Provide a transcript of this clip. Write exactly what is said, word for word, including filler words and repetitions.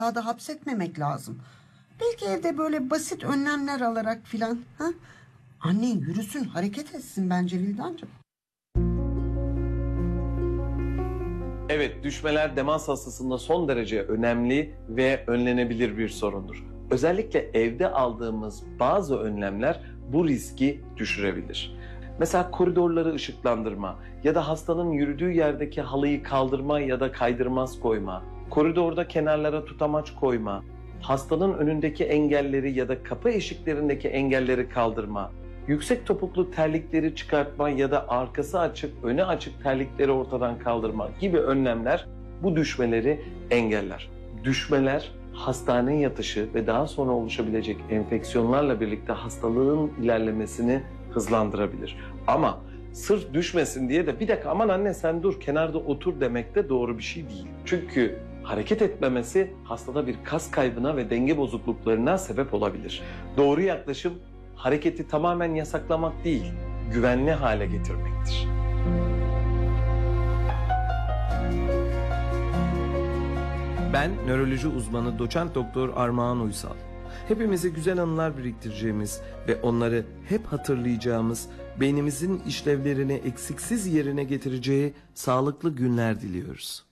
daha da hapsetmemek lazım. Belki evde böyle basit önlemler alarak filan. Ha? Annen yürüsün, hareket etsin bence Vildancığım. Evet, düşmeler demans hastasında son derece önemli ve önlenebilir bir sorundur. Özellikle evde aldığımız bazı önlemler bu riski düşürebilir. Mesela koridorları ışıklandırma ya da hastanın yürüdüğü yerdeki halıyı kaldırma ya da kaydırmaz koyma, koridorda kenarlara tutamaç koyma, hastanın önündeki engelleri ya da kapı eşiklerindeki engelleri kaldırma, yüksek topuklu terlikleri çıkartma ya da arkası açık, önü açık terlikleri ortadan kaldırma gibi önlemler bu düşmeleri engeller. Düşmeler, hastane yatışı ve daha sonra oluşabilecek enfeksiyonlarla birlikte hastalığın ilerlemesini hızlandırabilir. Ama sırf düşmesin diye de bir dakika aman anne sen dur kenarda otur demek de doğru bir şey değil. Çünkü hareket etmemesi hastada bir kas kaybına ve denge bozukluklarına sebep olabilir. Doğru yaklaşım hareketi tamamen yasaklamak değil, güvenli hale getirmektir. Ben nöroloji uzmanı doçent doktor Armağan Uysal. Hepimize güzel anılar biriktireceğimiz ve onları hep hatırlayacağımız, beynimizin işlevlerini eksiksiz yerine getireceği sağlıklı günler diliyoruz.